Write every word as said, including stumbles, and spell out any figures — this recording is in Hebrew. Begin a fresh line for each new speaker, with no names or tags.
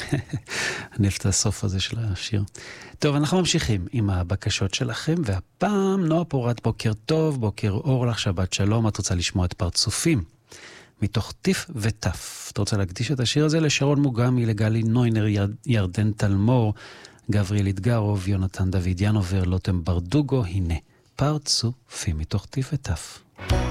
אני אוהב את הסוף הזה של השיר. טוב, אנחנו ממשיכים עם הבקשות שלכם, והפעם נועה פורת, בוקר טוב, בוקר אור לך, שבת שלום, את רוצה לשמוע את פרצופים? מתוך טיף וטף. את רוצה להקדיש את השיר הזה לשרון מוגמי, לגלי נוינר, ירדן תלמור, גבריאל אתגרוב, יונתן דוד ינובר, לוטם ברדוגו, הנה, פרצופים מתוך טיף וטף.